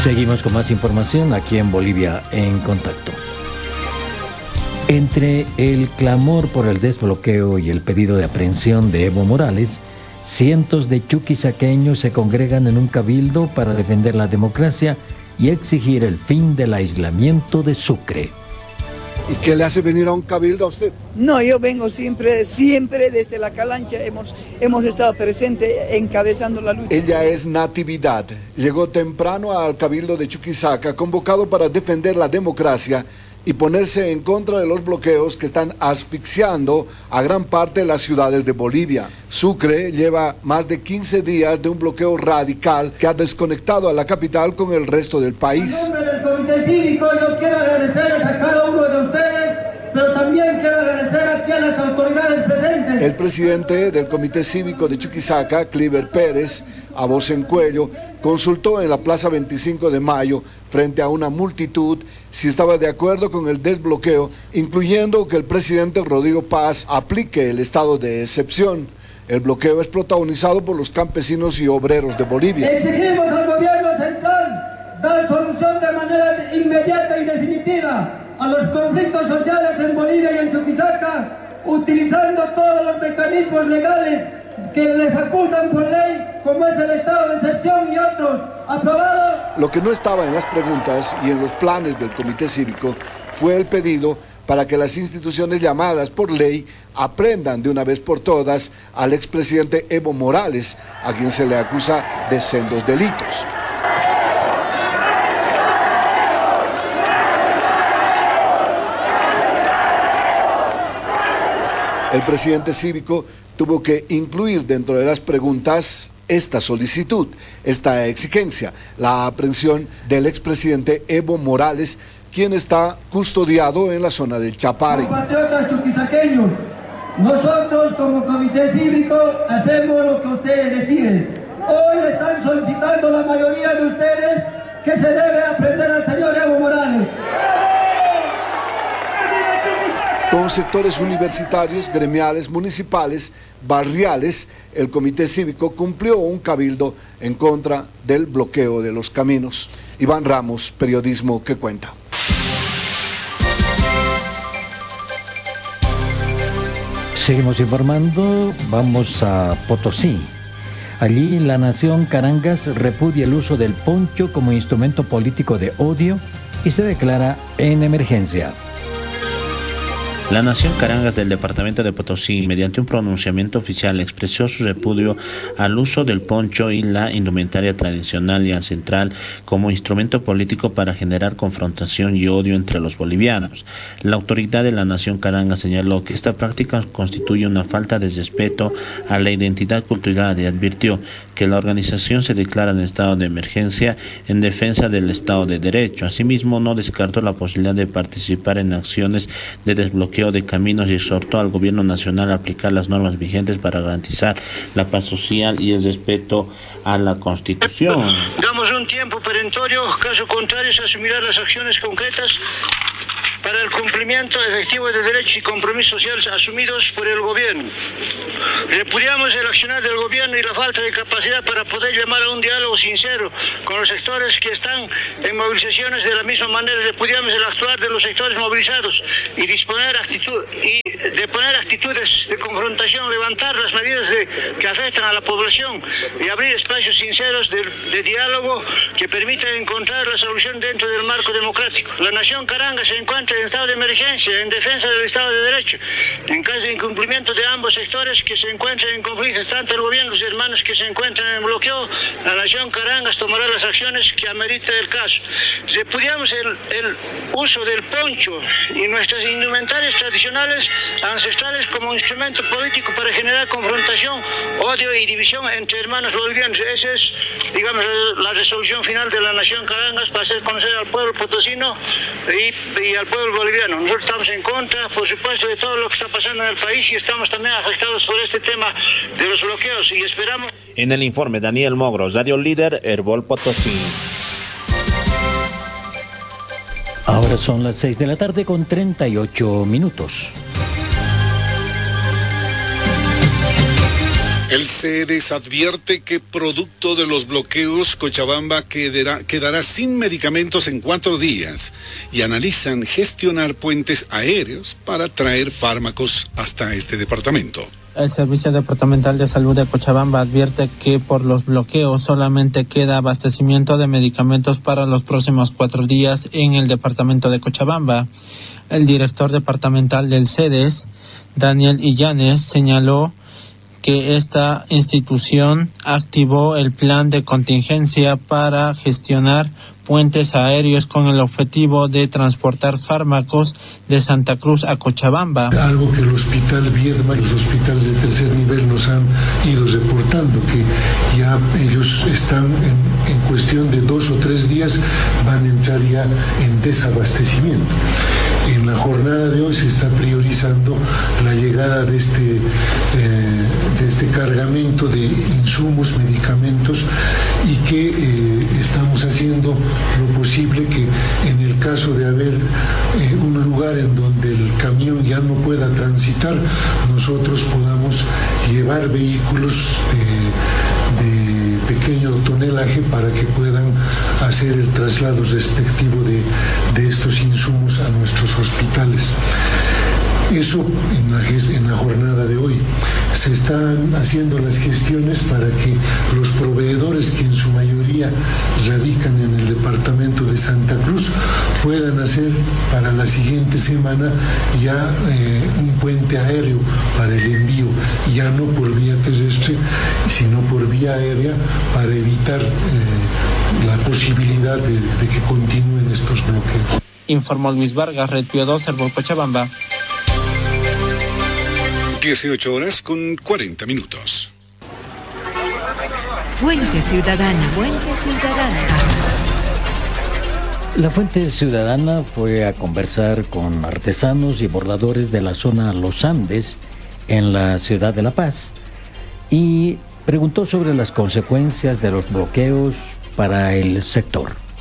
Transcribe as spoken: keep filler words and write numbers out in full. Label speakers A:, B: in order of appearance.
A: Seguimos con más información aquí en Bolivia en Contacto. Entre el clamor por el desbloqueo y el pedido de aprehensión de Evo Morales, cientos de chuquisaqueños se congregan en un cabildo para defender la democracia y exigir el fin del aislamiento de Sucre.
B: ¿Y qué le hace venir a un cabildo a usted?
C: No, yo vengo siempre, siempre desde la Calancha, hemos, hemos estado presentes encabezando la lucha.
B: Ella es Natividad, llegó temprano al cabildo de Chuquisaca, convocado para defender la democracia y ponerse en contra de los bloqueos que están asfixiando a gran parte de las ciudades de Bolivia. Sucre lleva más de quince días de un bloqueo radical que ha desconectado a la capital con el resto del país.
D: En nombre del Comité Cívico yo quiero agradecerles a cada uno de ustedes, pero también quiero agradecer aquí a las autoridades presentes.
B: El presidente del Comité Cívico de Chuquisaca, Cliver Pérez, a voz en cuello, consultó en la Plaza veinticinco de Mayo, frente a una multitud, si estaba de acuerdo con el desbloqueo, incluyendo que el presidente Rodrigo Paz aplique el estado de excepción. El bloqueo es protagonizado por los campesinos y obreros de Bolivia.
D: Exigimos al gobierno central dar solución de manera inmediata y definitiva a los conflictos sociales en Bolivia y en Chuquisaca, utilizando todos los mecanismos legales que le facultan por ley, como es el estado de excepción y otros, aprobado.
B: Lo que no estaba en las preguntas y en los planes del Comité Cívico fue el pedido para que las instituciones llamadas por ley aprendan de una vez por todas al expresidente Evo Morales, a quien se le acusa de sendos delitos. El presidente cívico tuvo que incluir dentro de las preguntas esta solicitud, esta exigencia, la aprehensión del expresidente Evo Morales, quien está custodiado en la zona del Chapare.
D: Compatriotas chuquisaqueños, nosotros como Comité Cívico hacemos lo que ustedes deciden. Hoy están solicitando la mayoría de ustedes que se debe aprender al señor Evo Morales.
B: Con sectores universitarios, gremiales, municipales, barriales, el Comité Cívico cumplió un cabildo en contra del bloqueo de los caminos. Iván Ramos, Periodismo que Cuenta.
A: Seguimos informando, vamos a Potosí. Allí la nación Carangas repudia el uso del poncho como instrumento político de odio y se declara en emergencia.
E: La nación Carangas del departamento de Potosí, mediante un pronunciamiento oficial, expresó su repudio al uso del poncho y la indumentaria tradicional y ancestral como instrumento político para generar confrontación y odio entre los bolivianos. La autoridad de la nación Carangas señaló que esta práctica constituye una falta de respeto a la identidad cultural y advirtió que la organización se declara en estado de emergencia en defensa del Estado de Derecho. Asimismo, no descartó la posibilidad de participar en acciones de desbloqueo de caminos y exhortó al gobierno nacional a aplicar las normas vigentes para garantizar la paz social y el respeto a la Constitución.
F: Damos un tiempo perentorio, caso contrario se asumirán las acciones concretas para el cumplimiento efectivo de derechos y compromisos sociales asumidos por el gobierno. Repudiamos el accionar del gobierno y la falta de capacidad para poder llamar a un diálogo sincero con los sectores que están en movilizaciones. De la misma manera repudiamos el actuar de los sectores movilizados y disponer actitud y de poner actitudes de confrontación, levantar las medidas de, que afectan a la población y abrir espacios sinceros de, de diálogo que permitan encontrar la solución dentro del marco democrático. La nación Caranga se encuentra en estado de emergencia en defensa del Estado de Derecho. En caso de incumplimiento de ambos sectores que se encuentran en conflicto, tanto el gobierno y los hermanos que se encuentran en bloqueo, la nación Carangas tomará las acciones que amerite el caso. Repudiamos el, el uso del poncho y nuestras indumentarias tradicionales ancestrales como instrumento político para generar confrontación, odio y división entre hermanos bolivianos. Esa es, digamos, la, la resolución final de la nación Carangas para hacer conocer al pueblo potosino y, y al pueblo boliviano. Nosotros estamos en contra, por supuesto, de todo lo que está pasando en el país y estamos también afectados por este tema de los bloqueos y esperamos...
E: En el informe, Daniel Mogro, Radio Líder, Herbol Potosí.
A: Ahora son las seis de la tarde con treinta y ocho minutos.
B: El
G: Cedes advierte que producto de los bloqueos, Cochabamba quedará, quedará sin medicamentos en cuatro días y analizan gestionar puentes aéreos para traer fármacos hasta este departamento.
H: El Servicio Departamental de Salud de Cochabamba advierte que por los bloqueos solamente queda abastecimiento de medicamentos para los próximos cuatro días en el departamento de Cochabamba. El director departamental del CEDES, Daniel Illanes, señaló que esta institución activó el plan de contingencia para gestionar puentes aéreos con el objetivo de transportar fármacos de Santa Cruz a Cochabamba.
I: Algo que el hospital Viedma y los hospitales de tercer nivel nos han ido reportando, que ya ellos están en, en cuestión de dos o tres días van a entrar ya en desabastecimiento. En la jornada de hoy se está priorizando la llegada de este, eh, de este cargamento de insumos, medicamentos, y que eh, estamos haciendo lo posible que en el caso de haber eh, un lugar en donde el camión ya no pueda transitar, nosotros podamos llevar vehículos de, de pequeño tonelaje para que puedan hacer el traslado respectivo de, de estos insumos a nuestros hospitales. Eso en la, en la jornada de hoy. Se están haciendo las gestiones para que los proveedores, que en su mayoría radican en el departamento de Santa Cruz, puedan hacer para la siguiente semana ya eh, un puente aéreo para el envío, ya no por vía terrestre, sino por vía aérea, para evitar eh, la posibilidad de, de que continúen estos bloqueos.
H: Informó Luis Vargas, Red Pío dos, Herbol, Cochabamba.
G: dieciocho horas con cuarenta minutos.
J: Fuente Ciudadana. Fuente Ciudadana.
A: La Fuente Ciudadana fue a conversar con artesanos y bordadores de la zona Los Andes, en la ciudad de La Paz, y preguntó sobre las consecuencias de los bloqueos para el sector.